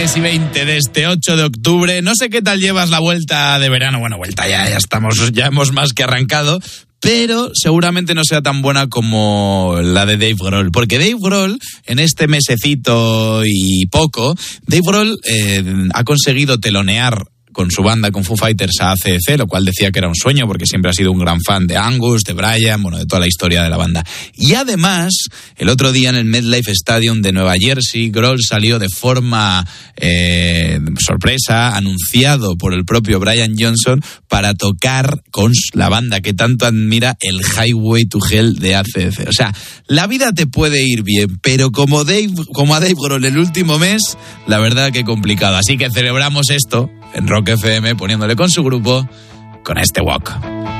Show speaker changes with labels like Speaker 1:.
Speaker 1: 3:20 de este 8 de octubre. No sé qué tal llevas la vuelta de verano. Bueno, vuelta ya hemos más que arrancado, pero seguramente no sea tan buena como la de Dave Grohl, porque Dave Grohl, en este mesecito y poco, Dave Grohl ha conseguido telonear con su banda, con Foo Fighters, a AC/DC, lo cual decía que era un sueño porque siempre ha sido un gran fan de Angus, de Brian, bueno, de toda la historia de la banda. Y además, el otro día en el MetLife Stadium de Nueva Jersey, Grohl salió de forma sorpresa, anunciado por el propio Brian Johnson, para tocar con la banda que tanto admira, el Highway to Hell de AC/DC. O sea, la vida te puede ir bien, pero como a Dave Grohl el último mes, la verdad que complicado. Así que celebramos esto en Rock FM, poniéndole con su grupo, con este Walk.